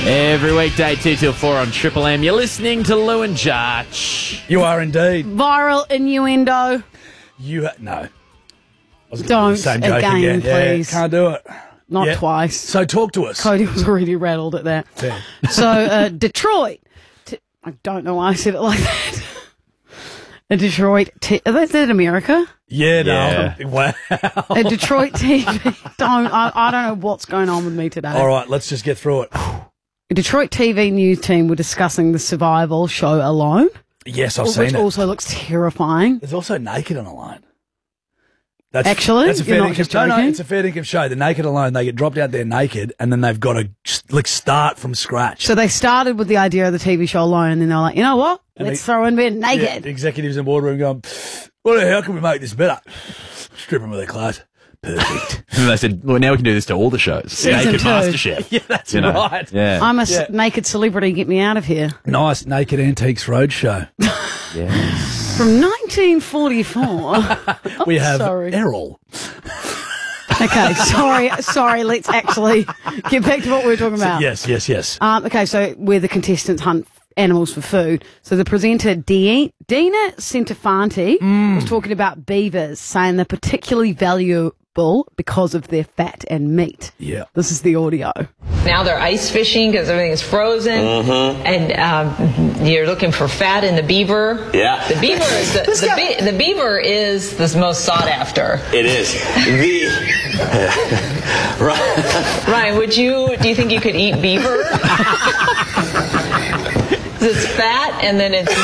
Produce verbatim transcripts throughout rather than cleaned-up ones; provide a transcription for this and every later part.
Every weekday, two till four on Triple M. You're listening to Lou and Jarch. You are indeed. Viral innuendo. You ha- no. I was gonna Don't do the same joke again, again. please. Yeah, can't do it. Not Yeah. twice. So talk to us. Cody was already rattled at that. Fair. So, uh, Detroit. T- I don't know why I said it like that. A Detroit. T- is that America? Yeah, no. Yeah. Wow. A Detroit T V. Don't. I, I don't know what's going on with me today. All right, let's just get through it. A Detroit T V news team were discussing the survival show Alone, Yes, I've which seen it. also looks terrifying. There's also Naked on Alone. That's, Actually? that's a You're fair not income. just No, no, joking? it's a fair income show. The Naked Alone, they get dropped out there naked, and then they've got to just, like start from scratch. So they started with the idea of the T V show Alone, and then they're like, you know what? And Let's they- throw in a bit Yeah, naked. the executives in the boardroom going, well, how can we make this better? Strip them of their clothes. Perfect. And they said, well, now we can do this to all the shows. Season Naked two. MasterChef. Yeah, that's You know? right. Yeah. I'm a s- Yeah. naked celebrity. Get me out of here. Nice Naked Antiques Roadshow. Yes. From nineteen forty-four. We have sorry. Errol. Okay, sorry, sorry. Let's actually get back to what we were talking about. Yes, yes, yes. Um, okay, so where the contestants hunt animals for food. So the presenter De- Dina Centofanti Mm. was talking about beavers, saying they're particularly valuable because of their fat and meat. Yeah. This is the audio. Now they're ice fishing because everything is frozen, and um, you're looking for fat in the beaver. Yeah. The beaver is the, the, be- the beaver is the most sought after. It is. The right. Ryan, would you? Do you think you could eat beaver? It's fat and then it's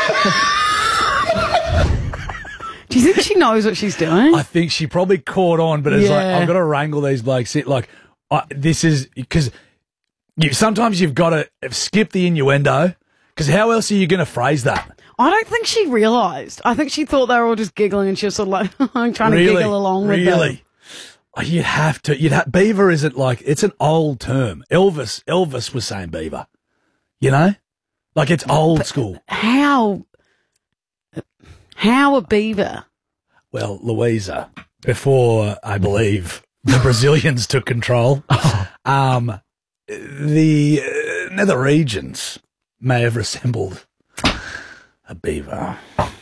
meat. Do you think she knows what she's doing? I think she probably caught on, but it's like, Yeah. I've got to wrangle these blokes. It- Like, I, this is because you sometimes you've got to skip the innuendo because how else are you going to phrase that? I don't think she realised. I think she thought they were all just giggling, and she was sort of like I'm trying really? to giggle along with them. Really? Oh, you'd have to. You'd have, beaver isn't like, it's an old term. Elvis, Elvis was saying beaver. You know? Like it's old school. How? How a beaver? Well, Louisa, before I believe the Brazilians took control, um, the uh, nether regions may have resembled a beaver.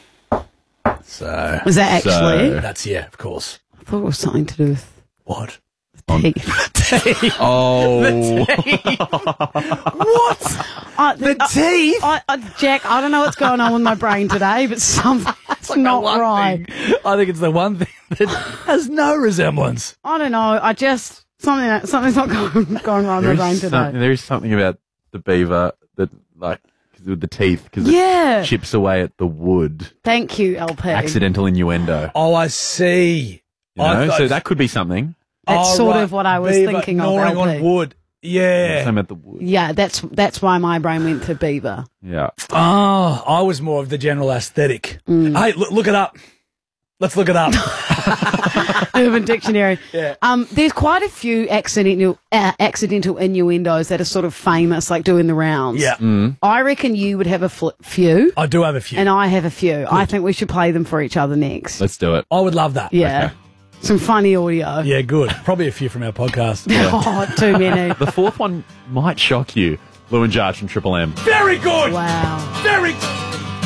So Was that actually? So- that's, yeah, of course. I thought it was something to do with What? teeth. Oh. What? Uh, The uh, teeth? I, I, Jack, I don't know what's going on with my brain today, but something's not One right. thing. I think it's the one thing that has no resemblance. I don't know. I just something something's not going going wrong There with my brain is, today. some, there is something about the beaver that, like, 'cause with the teeth, because Yeah. it chips away at the wood. Thank you, L P. Accidental innuendo. Oh, I see. You I know? thought- So that could be something. That's Oh, sort right. of what I was Beaver thinking of. gnawing L P. on wood. Yeah. Something about the wood. Yeah, that's that's why my brain went to beaver. Yeah. Oh, I was more of the general aesthetic. Mm. Hey, look, look it up. Let's look it up. Urban Dictionary. Yeah. Um, there's quite a few accidental uh, accidental innuendos that are sort of famous, like doing the rounds. yeah. I reckon you would have a fl- few, I do have a few. and I have a few. I think we should play them for each other next. Let's do it. I would love that. Yeah. Some funny audio. Yeah, good. Probably a few from our podcast. Oh, too many. The fourth one might shock you. Lou and Jarch from Triple M. Very good. Wow. Very good.